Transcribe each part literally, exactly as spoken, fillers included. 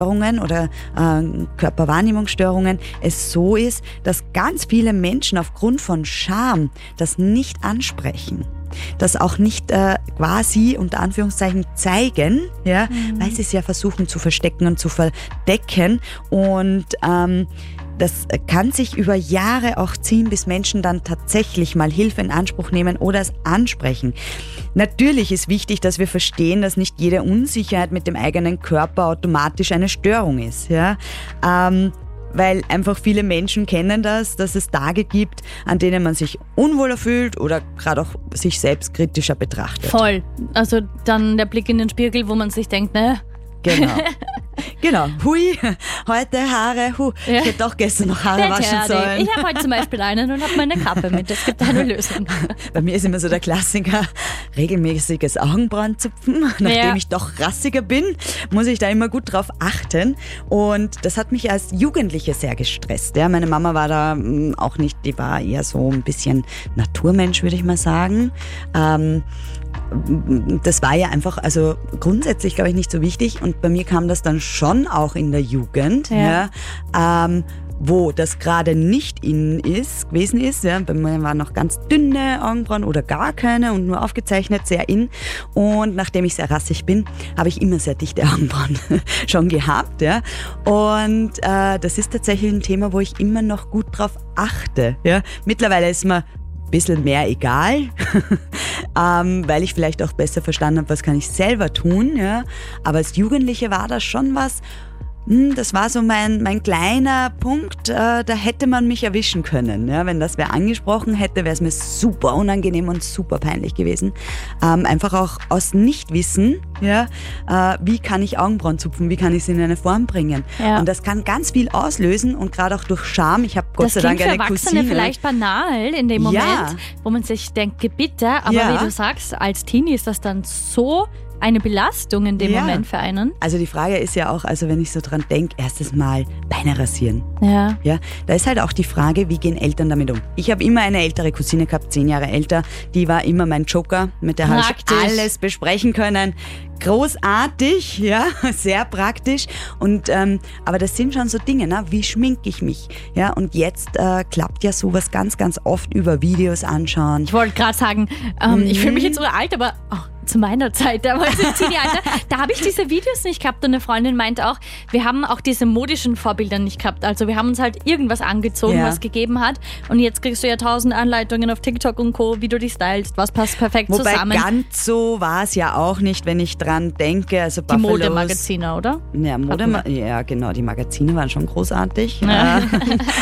oder äh, Körperwahrnehmungsstörungen es so ist, dass ganz viele Menschen aufgrund von Scham das nicht ansprechen. Das auch nicht äh, quasi unter Anführungszeichen zeigen, ja, mhm. weil sie es ja versuchen zu verstecken und zu verdecken. Und ähm, das kann sich über Jahre auch ziehen, bis Menschen dann tatsächlich mal Hilfe in Anspruch nehmen oder es ansprechen. Natürlich ist wichtig, dass wir verstehen, dass nicht jede Unsicherheit mit dem eigenen Körper automatisch eine Störung ist. Ja? Ähm, weil einfach viele Menschen kennen das, dass es Tage gibt, an denen man sich unwohler fühlt oder gerade auch sich selbst kritischer betrachtet. Voll. Also dann der Blick in den Spiegel, wo man sich denkt, ne? Genau. Genau. Hui, heute Haare, hu, Ja. ich hätte doch gestern noch Haare Der waschen Terdi. sollen. Ich habe heute zum Beispiel einen und habe meine Kappe mit. Es gibt eine Lösung. Bei mir ist immer so der Klassiker, regelmäßiges Augenbrauenzupfen. Nachdem Ja. ich doch rassiger bin, muss ich da immer gut drauf achten. Und das hat mich als Jugendliche sehr gestresst. Ja, meine Mama war da mh, auch nicht, die war eher so ein bisschen Naturmensch, würde ich mal sagen. Ähm, das war ja einfach, also grundsätzlich glaube ich nicht so wichtig. Und bei mir kam das dann schon auch in der Jugend, Ja. ja, ähm, wo das gerade nicht in ist, gewesen ist. Ja. Bei mir waren noch ganz dünne Augenbrauen oder gar keine und nur aufgezeichnet, sehr in. Und nachdem ich sehr rassig bin, habe ich immer sehr dichte Augenbrauen schon gehabt. Ja. Und äh, das ist tatsächlich ein Thema, wo ich immer noch gut drauf achte. Ja. Mittlerweile ist mir ein bisschen mehr egal, ähm, weil ich vielleicht auch besser verstanden habe, was kann ich selber tun. Ja. Aber als Jugendliche war das schon was, hm, das war so mein, mein kleiner Punkt, äh, da hätte man mich erwischen können. Ja. Wenn das wer angesprochen hätte, wäre es mir super unangenehm und super peinlich gewesen. Ähm, einfach auch aus Nichtwissen, ja, äh, wie kann ich Augenbrauen zupfen, wie kann ich sie in eine Form bringen. Ja. Und das kann ganz viel auslösen und gerade auch durch Scham. Ich habe Gott Das sei klingt Dank für eine Erwachsene Cousine. vielleicht banal in dem Moment, Ja. wo man sich denkt, Gebitte, aber Ja. wie du sagst, als Teenie ist das dann so eine Belastung in dem Ja. Moment für einen. Also die Frage ist ja auch, also wenn ich so dran denke, erstes Mal Beine rasieren. Ja. Ja, da ist halt auch die Frage, wie gehen Eltern damit um? Ich habe immer eine ältere Cousine gehabt, zehn Jahre älter. Die war immer mein Joker, mit der habe ich Praktisch. alles besprechen können. Großartig, ja, sehr praktisch. Und ähm, aber das sind schon so Dinge, ne? Wie schminke ich mich? Ja, und jetzt äh, klappt ja sowas ganz, ganz oft über Videos anschauen. Ich wollte gerade sagen, ähm, ich fühle mich jetzt so alt, aber oh, zu meiner Zeit, damals im Teenie-Alter, da habe ich diese Videos nicht gehabt und eine Freundin meinte auch, wir haben auch diese modischen Vorbilder nicht gehabt. Also wir haben uns halt irgendwas angezogen, Ja. was gegeben hat und jetzt kriegst du ja tausend Anleitungen auf TikTok und Co., wie du dich stylst, was passt perfekt Wobei zusammen. ganz so war es ja auch nicht, wenn ich dran denke. Also Die Buffalos- Modemagazine, oder? Ja, Mode, Hatten ja, genau, die Magazine waren schon großartig. Ja. Äh,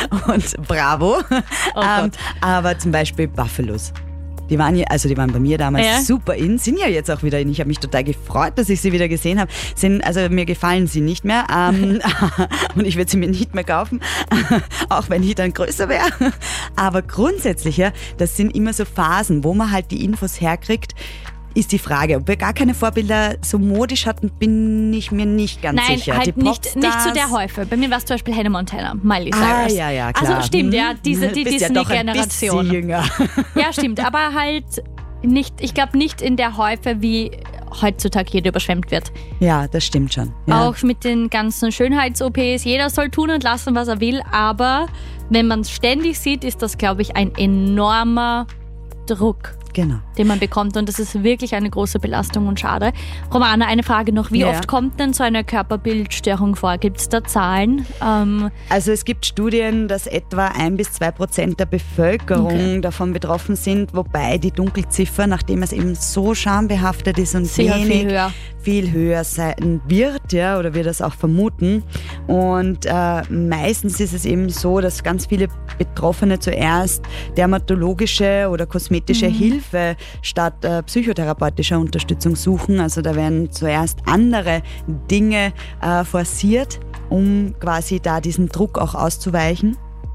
und bravo. Oh ähm, Gott. aber zum Beispiel Buffalos. Die waren ja, also die waren bei mir damals Ja. super in, sind ja jetzt auch wieder in. Ich habe mich total gefreut, dass ich sie wieder gesehen habe. Sind, also mir gefallen sie nicht mehr ähm, und ich würde sie mir nicht mehr kaufen, auch wenn ich dann größer wäre. Aber grundsätzlich, ja, das sind immer so Phasen, wo man halt die Infos herkriegt. Ist die Frage, ob wir gar keine Vorbilder so modisch hatten, bin ich mir nicht ganz Nein, sicher. halt Die nicht, nicht zu der Popstars- Häufe. Bei mir war es zum Beispiel Hannah Montana, Miley Ah, Cyrus. ja, ja, klar. Also stimmt, ja, diese, die Bist ja doch ein Disney-Generation. bisschen jünger. Ja, stimmt, aber halt nicht, ich glaube nicht in der Häufe, wie heutzutage jeder überschwemmt wird. Ja, das stimmt schon. Ja. Auch mit den ganzen Schönheits-O Ps. Jeder soll tun und lassen, was er will, aber wenn man es ständig sieht, ist das, glaube ich, ein enormer Druck, Genau. den man bekommt und das ist wirklich eine große Belastung und schade. Romana, eine Frage noch. Wie Ja. oft kommt denn so eine Körperbildstörung vor? Gibt es da Zahlen? Ähm, Also es gibt Studien, dass etwa ein bis zwei Prozent der Bevölkerung Okay. davon betroffen sind, wobei die Dunkelziffer, nachdem es eben so schambehaftet ist und Sicher viel wenig, höher. viel höher sein wird, ja, oder wir das auch vermuten. Und äh, meistens ist es eben so, dass ganz viele Betroffene zuerst dermatologische oder kosmetische Hilfe statt äh, psychotherapeutischer Unterstützung suchen. Also da werden zuerst andere Dinge äh, forciert, um quasi da diesen Druck auch auszuweichen.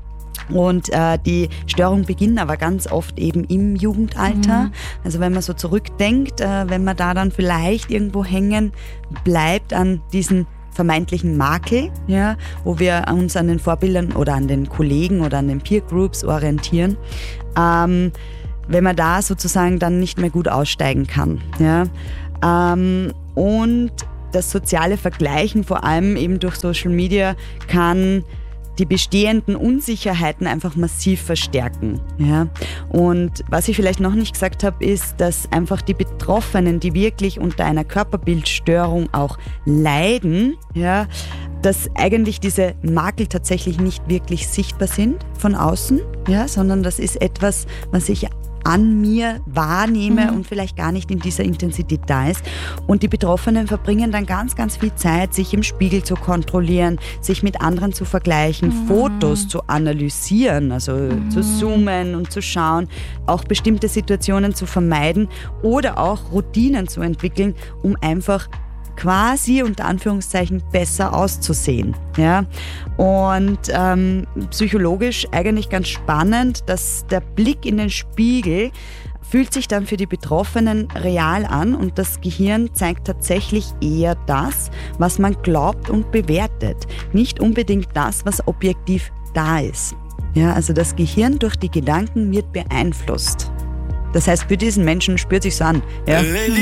Und äh, die Störung beginnt aber ganz oft eben im Jugendalter. Mhm. Also wenn man so zurückdenkt, äh, wenn man da dann vielleicht irgendwo hängen bleibt an diesen vermeintlichen Makel, ja, wo wir uns an den Vorbildern oder an den Kollegen oder an den Peer Groups orientieren, ähm, wenn man da sozusagen dann nicht mehr gut aussteigen kann. Ja. Ähm, und das soziale Vergleichen, vor allem eben durch Social Media, kann die bestehenden Unsicherheiten einfach massiv verstärken. Ja? Und was ich vielleicht noch nicht gesagt habe, ist, dass einfach die Betroffenen, die wirklich unter einer Körperbildstörung auch leiden, ja, dass eigentlich diese Makel tatsächlich nicht wirklich sichtbar sind von außen, ja, sondern das ist etwas, was ich an mir wahrnehme mhm. und vielleicht gar nicht in dieser Intensität da ist. Und die Betroffenen verbringen dann ganz, ganz viel Zeit, sich im Spiegel zu kontrollieren, sich mit anderen zu vergleichen, mhm. Fotos zu analysieren, also mhm. zu zoomen und zu schauen, auch bestimmte Situationen zu vermeiden oder auch Routinen zu entwickeln, um einfach quasi unter Anführungszeichen besser auszusehen. Ja? Und ähm, psychologisch eigentlich ganz spannend, dass der Blick in den Spiegel fühlt sich dann für die Betroffenen real an und das Gehirn zeigt tatsächlich eher das, was man glaubt und bewertet, nicht unbedingt das, was objektiv da ist. Ja, also das Gehirn durch die Gedanken wird beeinflusst. Das heißt, für diesen Menschen spürt sich so an. Ja.